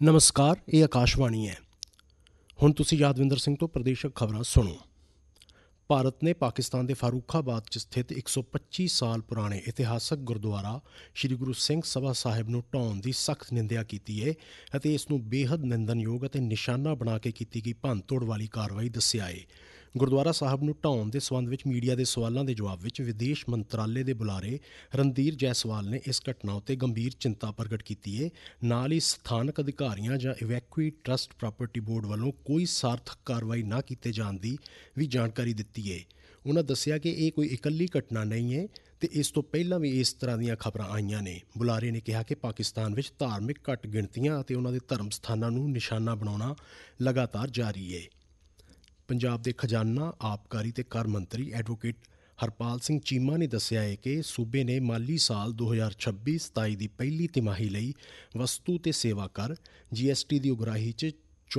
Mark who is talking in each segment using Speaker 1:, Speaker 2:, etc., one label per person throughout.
Speaker 1: ਨਮਸਕਾਰ, ਇਹ ਆਕਾਸ਼ਵਾਣੀ ਹੈ। ਹੁਣ ਤੁਸੀਂ ਯਾਦਵਿੰਦਰ ਸਿੰਘ ਤੋਂ ਪ੍ਰਦੇਸ਼ਕ ਖਬਰਾਂ ਸੁਣੋ। ਭਾਰਤ ਨੇ ਪਾਕਿਸਤਾਨ ਦੇ ਫਾਰੂਖਾਬਾਦ 'ਚ ਸਥਿਤ 125 ਸਾਲ ਪੁਰਾਣੇ ਇਤਿਹਾਸਕ ਗੁਰਦੁਆਰਾ ਸ਼੍ਰੀ ਗੁਰੂ ਸਿੰਘ ਸਭਾ ਸਾਹਿਬ ਨੂੰ ਢਾਉਣ ਦੀ ਸਖਤ ਨਿੰਦਿਆ ਕੀਤੀ ਹੈ ਅਤੇ ਇਸ ਨੂੰ ਬੇਹੱਦ ਨਿੰਦਣਯੋਗ ਅਤੇ ਨਿਸ਼ਾਨਾ ਬਣਾ ਕੇ ਕੀਤੀ ਗਈ ਭੰਨਤੋੜ ਵਾਲੀ ਕਾਰਵਾਈ ਦੱਸਿਆ ਹੈ। ਗੁਰਦੁਆਰਾ ਸਾਹਿਬ ਨੂੰ ਢਾਉਣ ਦੇ ਸਬੰਧ ਵਿੱਚ ਮੀਡੀਆ ਦੇ ਸਵਾਲਾਂ ਦੇ ਜਵਾਬ ਵਿੱਚ ਵਿਦੇਸ਼ ਮੰਤਰਾਲੇ ਦੇ ਬੁਲਾਰੇ ਰਣਧੀਰ ਜੈਸਵਾਲ ਨੇ ਇਸ ਘਟਨਾ ਉੱਤੇ ਗੰਭੀਰ ਚਿੰਤਾ ਪ੍ਰਗਟ ਕੀਤੀ ਹੈ। ਨਾਲ ਹੀ ਸਥਾਨਕ ਅਧਿਕਾਰੀਆਂ ਜਾਂ ਇਵੈਕੂਏਟ ਟਰੱਸਟ ਪ੍ਰਾਪਰਟੀ ਬੋਰਡ ਵੱਲੋਂ ਕੋਈ ਸਾਰਥਕ ਕਾਰਵਾਈ ਨਾ ਕੀਤੇ ਜਾਣ ਦੀ ਵੀ ਜਾਣਕਾਰੀ ਦਿੱਤੀ ਹੈ। ਉਹਨਾਂ ਦੱਸਿਆ ਕਿ ਇਹ ਕੋਈ ਇਕੱਲੀ ਘਟਨਾ ਨਹੀਂ ਹੈ ਤੇ ਇਸ ਤੋਂ ਪਹਿਲਾਂ ਵੀ ਇਸ ਤਰ੍ਹਾਂ ਦੀਆਂ ਖਬਰਾਂ ਆਈਆਂ ਨੇ। ਬੁਲਾਰੇ ਨੇ ਕਿਹਾ ਕਿ ਪਾਕਿਸਤਾਨ ਵਿੱਚ ਧਾਰਮਿਕ ਘੱਟ ਗਿਣਤੀਆਂ ਅਤੇ ਉਹਨਾਂ ਦੇ ਧਰਮ ਸਥਾਨਾਂ ਨੂੰ ਨਿਸ਼ਾਨਾ ਬਣਾਉਣਾ ਲਗਾਤਾਰ ਜਾਰੀ ਹੈ। ਪੰਜਾਬ ਦੇ ਖਜ਼ਾਨਾ, ਆਬਕਾਰੀ ਤੇ ਕਰ ਮੰਤਰੀ ਐਡਵੋਕੇਟ ਹਰਪਾਲ ਸਿੰਘ ਚੀਮਾ ਨੇ ਦੱਸਿਆ ਹੈ ਕਿ ਸੂਬੇ ਨੇ ਮਾਲੀ ਸਾਲ 2026-27 ਦੀ ਪਹਿਲੀ ਤਿਮਾਹੀ ਲਈ ਵਸਤੂ ਤੇ ਸੇਵਾ ਕਰ GST ਦੀ ਉਗਰਾਹੀ 'ਚ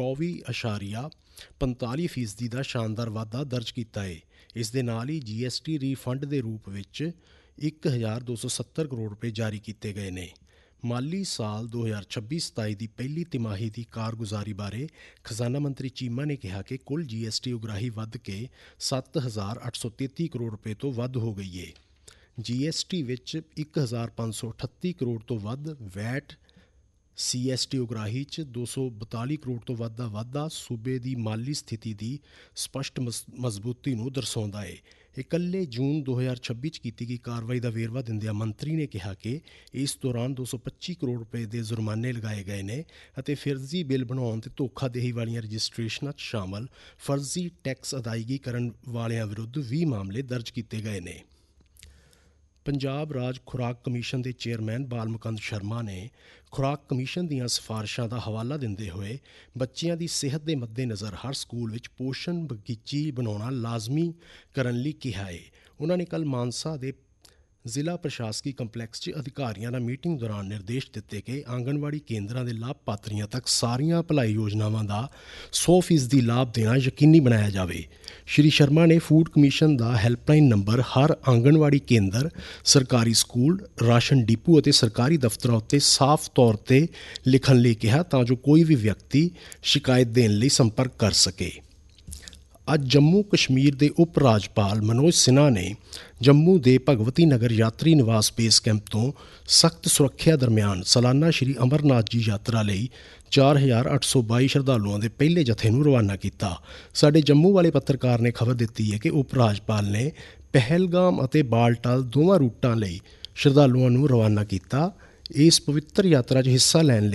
Speaker 1: 24.45% ਦਾ ਸ਼ਾਨਦਾਰ ਵਾਧਾ ਦਰਜ ਕੀਤਾ ਹੈ। ਇਸ ਦੇ ਨਾਲ ਹੀ GST ਰੀਫੰਡ ਦੇ ਰੂਪ ਵਿੱਚ 1270 ਕਰੋੜ ਰੁਪਏ ਜਾਰੀ ਕੀਤੇ ਗਏ ਨੇ। ਮਾਲੀ ਸਾਲ 2026-27 ਦੀ ਪਹਿਲੀ ਤਿਮਾਹੀ ਦੀ ਕਾਰਗੁਜ਼ਾਰੀ ਬਾਰੇ ਖਜ਼ਾਨਾ ਮੰਤਰੀ ਚੀਮਾ ਨੇ ਕਿਹਾ ਕਿ ਕੁੱਲ GST ਉਗਰਾਹੀ ਵੱਧ ਕੇ 7,833 ਕਰੋੜ ਰੁਪਏ ਤੋਂ ਵੱਧ ਹੋ ਗਈ ਹੈ। GST ਵਿੱਚ 1,538 ਕਰੋੜ ਤੋਂ ਵੱਧ, ਵੈਟ CST ਉਗਰਾਹੀ 'ਚ 242 ਕਰੋੜ ਤੋਂ ਵੱਧ ਦਾ ਵਾਧਾ ਸੂਬੇ ਦੀ ਮਾਲੀ ਸਥਿਤੀ ਦੀ ਸਪਸ਼ਟ ਮਜ਼ਬੂਤੀ ਨੂੰ ਦਰਸਾਉਂਦਾ ਹੈ। ਇਕੱਲੇ ਜੂਨ 2026 'ਚ ਕੀਤੀ ਗਈ ਕਾਰਵਾਈ ਦਾ ਵੇਰਵਾ ਦਿੰਦਿਆਂ ਮੰਤਰੀ ਨੇ ਕਿਹਾ ਕਿ ਇਸ ਦੌਰਾਨ 225 ਕਰੋੜ ਰੁਪਏ ਦੇ ਜੁਰਮਾਨੇ ਲਗਾਏ ਗਏ ਨੇ ਅਤੇ ਫਰਜ਼ੀ ਬਿੱਲ ਬਣਾਉਣ ਤੇ ਧੋਖਾਦੇਹੀ ਵਾਲੀਆਂ ਰਜਿਸਟ੍ਰੇਸ਼ਨਾਂ 'ਚ ਸ਼ਾਮਲ ਫਰਜ਼ੀ ਟੈਕਸ ਅਦਾਇਗੀ ਕਰਨ ਵਾਲਿਆਂ ਵਿਰੁੱਧ 20 ਮਾਮਲੇ ਦਰਜ ਕੀਤੇ ਗਏ ਨੇ। ਪੰਜਾਬ ਰਾਜ ਖੁਰਾਕ ਕਮਿਸ਼ਨ ਦੇ ਚੇਅਰਮੈਨ ਬਾਲਮੁਕੰਦ ਸ਼ਰਮਾ ਨੇ ਖੁਰਾਕ ਕਮਿਸ਼ਨ ਦੀਆਂ ਸਿਫਾਰਿਸ਼ਾਂ ਦਾ ਹਵਾਲਾ ਦਿੰਦੇ ਹੋਏ ਬੱਚਿਆਂ ਦੀ ਸਿਹਤ ਦੇ ਮੱਦੇਨਜ਼ਰ ਹਰ ਸਕੂਲ ਵਿੱਚ ਪੋਸ਼ਣ ਬਗੀਚੀ ਬਣਾਉਣਾ ਲਾਜ਼ਮੀ ਕਰਨ ਲਈ ਕਿਹਾ ਹੈ। ਉਹਨਾਂ ਨੇ ਕੱਲ੍ਹ ਮਾਨਸਾ ਦੇ ਜ਼ਿਲ੍ਹਾ ਪ੍ਰਸ਼ਾਸਕੀ ਕੰਪਲੈਕਸ 'ਚ ਅਧਿਕਾਰੀਆਂ ਨਾਲ ਮੀਟਿੰਗ ਦੌਰਾਨ ਨਿਰਦੇਸ਼ ਦਿੱਤੇ ਕਿ ਆਂਗਣਵਾੜੀ ਕੇਂਦਰਾਂ ਦੇ ਲਾਭਪਾਤਰੀਆਂ ਤੱਕ ਸਾਰੀਆਂ ਭਲਾਈ ਯੋਜਨਾਵਾਂ ਦਾ 100% ਲਾਭ ਦੇਣਾ ਯਕੀਨੀ ਬਣਾਇਆ ਜਾਵੇ। ਸ਼੍ਰੀ ਸ਼ਰਮਾ ਨੇ ਫੂਡ ਕਮਿਸ਼ਨ ਦਾ ਹੈਲਪਲਾਈਨ ਨੰਬਰ ਹਰ ਆਂਗਣਵਾੜੀ ਕੇਂਦਰ, ਸਰਕਾਰੀ ਸਕੂਲ, ਰਾਸ਼ਨ ਡਿਪੂ ਅਤੇ ਸਰਕਾਰੀ ਦਫ਼ਤਰਾਂ ਉੱਤੇ ਸਾਫ਼ ਤੌਰ 'ਤੇ ਲਿਖਣ ਲਈ ਕਿਹਾ ਤਾਂ ਜੋ ਕੋਈ ਵੀ ਵਿਅਕਤੀ ਸ਼ਿਕਾਇਤ ਦੇਣ ਲਈ ਸੰਪਰਕ ਕਰ ਸਕੇ। ਅੱਜ ਜੰਮੂ ਕਸ਼ਮੀਰ ਦੇ ਉਪ ਰਾਜਪਾਲ ਮਨੋਜ ਸਿਨਹਾ ਨੇ ਜੰਮੂ ਦੇ ਭਗਵਤੀ ਨਗਰ ਯਾਤਰੀ ਨਿਵਾਸ ਬੇਸ ਕੈਂਪ ਤੋਂ ਸਖਤ ਸੁਰੱਖਿਆ ਦਰਮਿਆਨ ਸਾਲਾਨਾ ਸ਼੍ਰੀ ਅਮਰਨਾਥ ਜੀ ਯਾਤਰਾ ਲਈ 4,822 ਸ਼ਰਧਾਲੂਆਂ ਦੇ ਪਹਿਲੇ ਜਥੇ ਨੂੰ ਰਵਾਨਾ ਕੀਤਾ। ਸਾਡੇ ਜੰਮੂ ਵਾਲੇ ਪੱਤਰਕਾਰ ਨੇ ਖਬਰ ਦਿੱਤੀ ਹੈ ਕਿ ਉਪ ਰਾਜਪਾਲ ਨੇ ਪਹਿਲਗਾਮ ਅਤੇ ਬਾਲਟਾਲ ਦੋਵਾਂ ਰੂਟਾਂ ਲਈ ਸ਼ਰਧਾਲੂਆਂ ਨੂੰ ਰਵਾਨਾ ਕੀਤਾ। ਇਸ ਪਵਿੱਤਰ ਯਾਤਰਾ 'ਚ ਹਿੱਸਾ ਲੈਣ ਲਈ